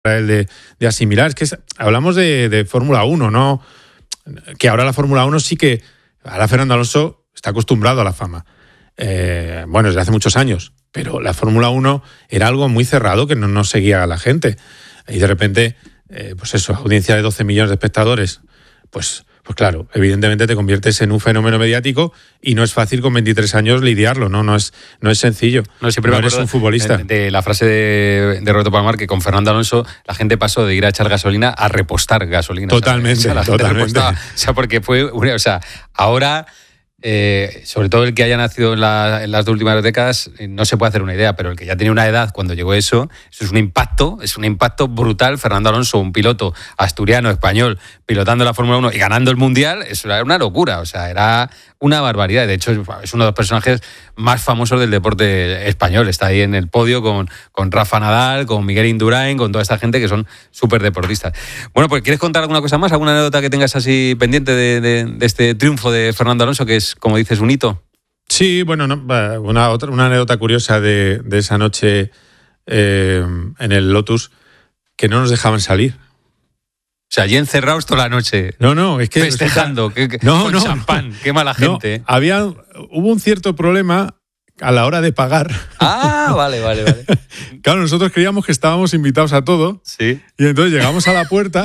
de asimilar. Es que hablamos de Fórmula 1, ¿no? Que ahora la Fórmula 1 sí que... Ahora Fernando Alonso está acostumbrado a la fama. Bueno, desde hace muchos años. Pero la Fórmula 1 era algo muy cerrado que no seguía a la gente. Y de repente, pues eso, audiencia de 12 millones de espectadores, pues claro, evidentemente te conviertes en un fenómeno mediático y no es fácil con 23 años lidiarlo, no es sencillo. Siempre no eres un futbolista. De la frase de Roberto Palomar, que con Fernando Alonso la gente pasó de ir a echar gasolina a repostar gasolina. Totalmente, totalmente. Porque fue... ahora... sobre todo el que haya nacido en las últimas décadas, no se puede hacer una idea, pero el que ya tenía una edad cuando llegó eso es un impacto brutal. Fernando Alonso, un piloto asturiano, español, pilotando la Fórmula 1 y ganando el Mundial, eso era una locura, era una barbaridad. De hecho, es uno de los personajes más famosos del deporte español. Está ahí en el podio con Rafa Nadal, con Miguel Indurain, con toda esta gente que son súper deportistas. Bueno, pues ¿quieres contar alguna cosa más? ¿Alguna anécdota que tengas así pendiente de este triunfo de Fernando Alonso, que es, como dices, un hito? Sí, bueno, una anécdota curiosa de esa noche en el Lotus, que no nos dejaban salir. O sea, allí encerrados toda la noche. No, es que... Festejando, con champán, qué mala gente. Hubo un cierto problema a la hora de pagar. Ah, vale. Claro, nosotros creíamos que estábamos invitados a todo. Sí. Y entonces llegamos a la puerta.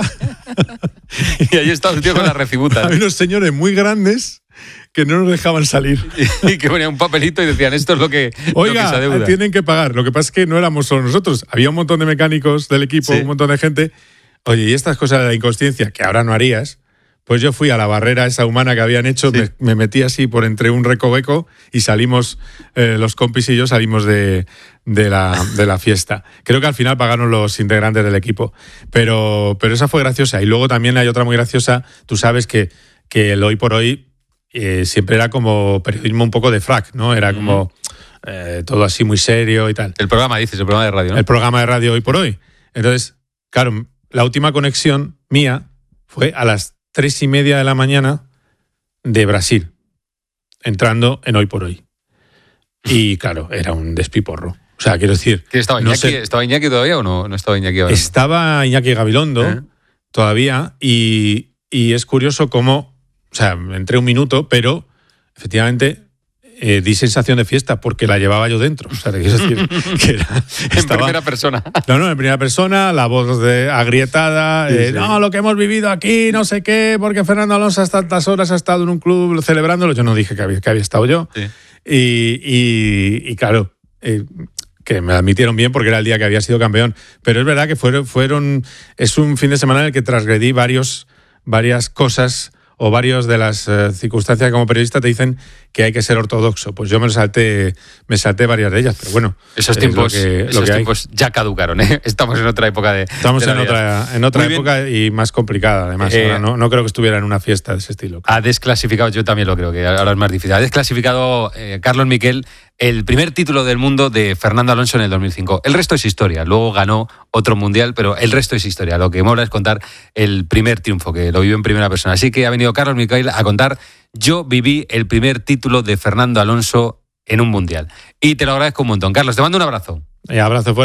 Y ahí estaba el tío con la recibuta. Había unos señores muy grandes que no nos dejaban salir. Y que ponían un papelito y decían, esto es lo que Oiga, se adeuda. Tienen que pagar. Lo que pasa es que no éramos solo nosotros. Había un montón de mecánicos del equipo, sí. Un montón de gente. Oye, y estas cosas de la inconsciencia que ahora no harías, pues yo fui a la barrera esa humana que habían hecho, sí. me metí así por entre un recoveco y salimos, los compis y yo salimos de la fiesta. Creo que al final pagaron los integrantes del equipo. Pero esa fue graciosa. Y luego también hay otra muy graciosa. Tú sabes que el Hoy por Hoy siempre era como periodismo un poco de frac, ¿no? Era como todo así muy serio y tal. El programa, dices, el programa de radio, ¿no? El programa de radio Hoy por Hoy. Entonces, claro, la última conexión mía fue a las 3:30 de la mañana de Brasil, entrando en Hoy por Hoy. Y claro, era un despiporro. O sea, quiero decir... ¿Estaba Iñaki, ¿Estaba Iñaki todavía o no estaba Iñaki Gabilondo? Estaba Iñaki Gabilondo todavía y es curioso cómo... O sea, entré un minuto, pero efectivamente... di sensación de fiesta porque la llevaba yo dentro. O sea, te quiero decir que en primera persona. No, en primera persona, la voz agrietada, sí. No, lo que hemos vivido aquí, no sé qué, porque Fernando Alonso hasta tantas horas ha estado en un club celebrándolo. Yo no dije que había estado yo. Sí. Y claro, que me admitieron bien porque era el día que había sido campeón. Pero es verdad que es un fin de semana en el que transgredí varias cosas o varios de las circunstancias que como periodista te dicen que hay que ser ortodoxo. Pues yo me salté varias de ellas, pero bueno. Esos tiempos ya caducaron, ¿eh? Estamos en otra época Estamos en otra época y más complicada, además. Ahora no creo que estuviera en una fiesta de ese estilo. Ha desclasificado, yo también lo creo, que ahora es más difícil. Ha desclasificado Carlos Miquel el primer título del mundo de Fernando Alonso en el 2005. El resto es historia. Luego ganó otro mundial, pero el resto es historia. Lo que mola es contar el primer triunfo, que lo vivió en primera persona. Así que ha venido Carlos Miquel a contar: yo viví el primer título de Fernando Alonso en un mundial. Y te lo agradezco un montón. Carlos, te mando un abrazo. Abrazo fuerte.